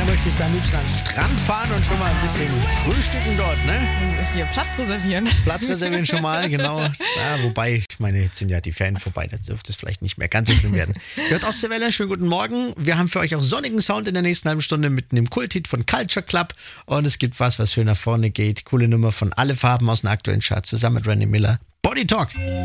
dann möchtest du am liebsten an den Strand fahren und schon mal ein bisschen frühstücken dort, ne? Hier Platz reservieren. Platz reservieren schon mal, genau. Ja, wobei, ich meine, jetzt sind ja die Ferien vorbei, da dürfte es vielleicht nicht mehr ganz so schlimm werden. Hört Ostseewelle, schönen guten Morgen. Wir haben für euch auch sonnigen Sound in der nächsten halben Stunde mit einem Kulthit von Culture Club und es gibt was schön nach vorne geht. Coole Nummer von Alle Farben aus dem aktuellen Chart zusammen mit Randy Miller. Body Talk.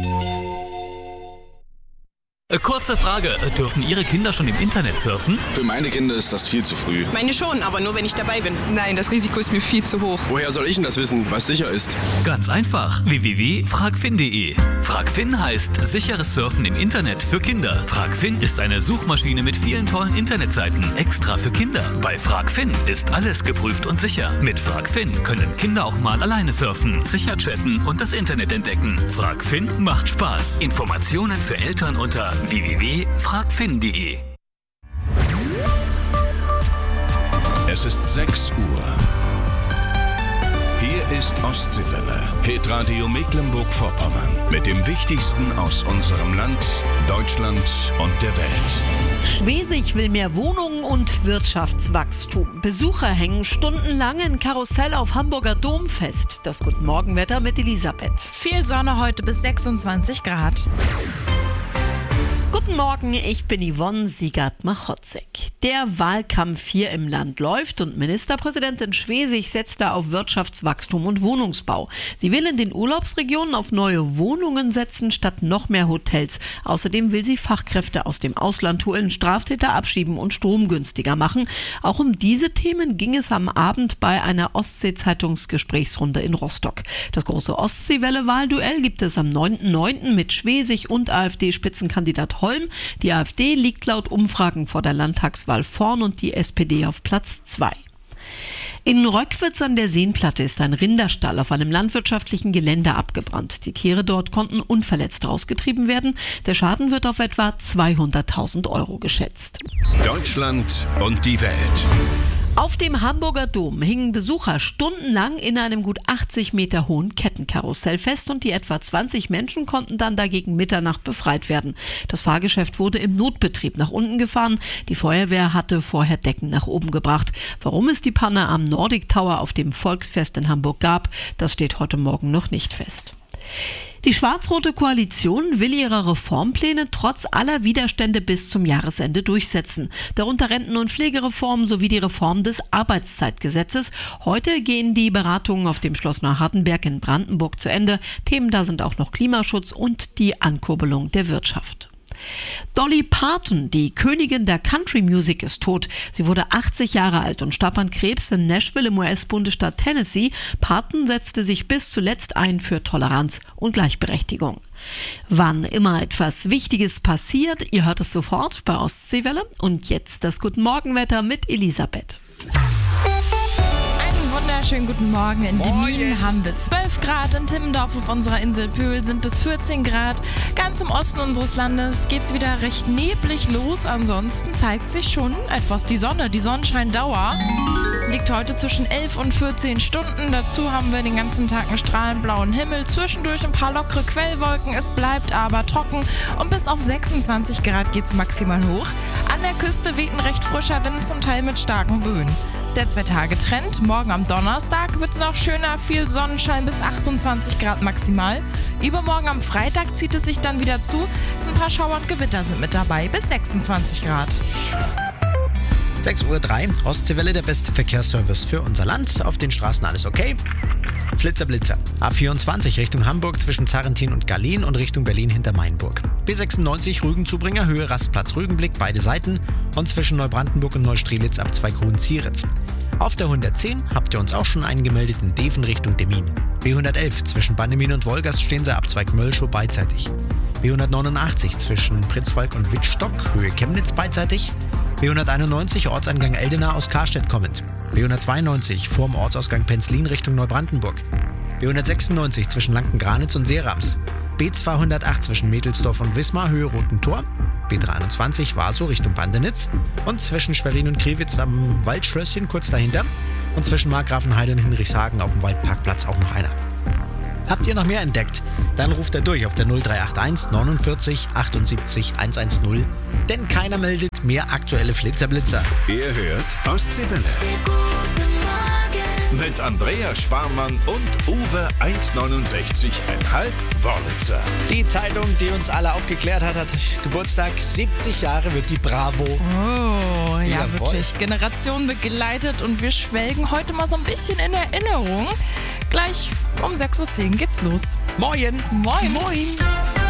Kurze Frage, dürfen Ihre Kinder schon im Internet surfen? Für meine Kinder ist das viel zu früh. Meine schon, aber nur wenn ich dabei bin. Nein, das Risiko ist mir viel zu hoch. Woher soll ich denn das wissen, was sicher ist? Ganz einfach, www.fragfin.de. Fragfin heißt sicheres Surfen im Internet für Kinder. Fragfin ist eine Suchmaschine mit vielen tollen Internetseiten, extra für Kinder. Bei Fragfin ist alles geprüft und sicher. Mit Fragfin können Kinder auch mal alleine surfen, sicher chatten und das Internet entdecken. Fragfin macht Spaß. Informationen für Eltern unter www.fragfin.de. Es ist 6 Uhr. Hier ist Ostseewelle, Hitradio Mecklenburg-Vorpommern. Mit dem Wichtigsten aus unserem Land, Deutschland und der Welt. Schwesig will mehr Wohnungen und Wirtschaftswachstum. Besucher hängen stundenlang in Karussell auf Hamburger Dom fest. Das Guten Morgenwetter mit Elisabeth. Viel Sonne heute bis 26 Grad. Guten Morgen, ich bin Yvonne Siegert-Machotzek. Der Wahlkampf hier im Land läuft und Ministerpräsidentin Schwesig setzt da auf Wirtschaftswachstum und Wohnungsbau. Sie will in den Urlaubsregionen auf neue Wohnungen setzen, statt noch mehr Hotels. Außerdem will sie Fachkräfte aus dem Ausland holen, Straftäter abschieben und Strom günstiger machen. Auch um diese Themen ging es am Abend bei einer Ostsee-Zeitungsgesprächsrunde in Rostock. Das große Ostseewelle-Wahlduell gibt es am 9.9. mit Schwesig und AfD-Spitzenkandidat Holm. Die AfD liegt laut Umfragen vor der Landtagswahl vorn und die SPD auf Platz 2. In Röckwitz an der Seenplatte ist ein Rinderstall auf einem landwirtschaftlichen Gelände abgebrannt. Die Tiere dort konnten unverletzt rausgetrieben werden. Der Schaden wird auf etwa 200.000 Euro geschätzt. Deutschland und die Welt. Auf dem Hamburger Dom hingen Besucher stundenlang in einem gut 80 Meter hohen Kettenkarussell fest und die etwa 20 Menschen konnten dann dagegen Mitternacht befreit werden. Das Fahrgeschäft wurde im Notbetrieb nach unten gefahren. Die Feuerwehr hatte vorher Decken nach oben gebracht. Warum es die Panne am Nordic Tower auf dem Volksfest in Hamburg gab, das steht heute Morgen noch nicht fest. Die schwarz-rote Koalition will ihre Reformpläne trotz aller Widerstände bis zum Jahresende durchsetzen. Darunter Renten- und Pflegereform sowie die Reform des Arbeitszeitgesetzes. Heute gehen die Beratungen auf dem Schloss Neuhardenberg in Brandenburg zu Ende. Themen da sind auch noch Klimaschutz und die Ankurbelung der Wirtschaft. Dolly Parton, die Königin der Country Music, ist tot. Sie wurde 80 Jahre alt und starb an Krebs in Nashville im US-Bundesstaat Tennessee. Parton setzte sich bis zuletzt ein für Toleranz und Gleichberechtigung. Wann immer etwas Wichtiges passiert, ihr hört es sofort bei Ostseewelle. Und jetzt das Guten Morgenwetter mit Elisabeth. Wunderschönen guten Morgen. In Demmin haben wir 12 Grad, in Timmendorf auf unserer Insel Pöhl sind es 14 Grad. Ganz im Osten unseres Landes geht es wieder recht neblig los. Ansonsten zeigt sich schon etwas die Sonne. Die Sonnenscheindauer liegt heute zwischen 11 und 14 Stunden. Dazu haben wir den ganzen Tag einen strahlend blauen Himmel. Zwischendurch ein paar lockere Quellwolken. Es bleibt aber trocken und bis auf 26 Grad geht es maximal hoch. An der Küste weht ein recht frischer Wind, zum Teil mit starken Böen. Der 2-Tage-Trend. Morgen am Donnerstag wird es noch schöner, viel Sonnenschein bis 28 Grad maximal. Übermorgen am Freitag zieht es sich dann wieder zu. Ein paar Schauer und Gewitter sind mit dabei, bis 26 Grad. 6.03 Uhr, Ostseewelle, der beste Verkehrsservice für unser Land. Auf den Straßen alles okay. Flitzer, Blitzer. A24 Richtung Hamburg zwischen Zarrentin und Gallien und Richtung Berlin hinter Mainburg. B96 Rügenzubringer, Höhe Rastplatz Rügenblick, beide Seiten. Und zwischen Neubrandenburg und Neustrelitz ab Zweigrun-Zieritz. Auf der 110 habt ihr uns auch schon eingemeldet in Deven Richtung Demmin. B111 zwischen Bannemin und Wolgast stehen sie ab Zweigmöllschow beidseitig. B189 zwischen Pritzwalk und Wittstock, Höhe Chemnitz beidseitig. B191 Ortseingang Eldena aus Karstedt kommend. B192 vorm Ortsausgang Penzlin Richtung Neubrandenburg. B196 zwischen Lanken-Granitz und Seerams. B208 zwischen Mädelsdorf und Wismar, Höhe Roten Tor. B321 Warsow Richtung Bandenitz. Und zwischen Schwerin und Kriwitz am Waldschlösschen kurz dahinter. Und zwischen Markgrafenheide und Hinrichshagen auf dem Waldparkplatz auch noch einer. Habt ihr noch mehr entdeckt? Dann ruft er durch auf der 0381 49 78 110, denn keiner meldet mehr aktuelle Flitzer-Blitzer. Ihr hört Ostseewelle. Mit Andreas Sparmann und Uwe 1,69,5 Wörlitzer. Die Zeitung, die uns alle aufgeklärt hat, hat Geburtstag. 70 Jahre wird die Bravo. Oh, ja, Jawohl. wirklich. Generationen begleitet und wir schwelgen heute mal so ein bisschen in Erinnerung. Gleich um 6:10 Uhr geht's los. Moin! Moin! Moin!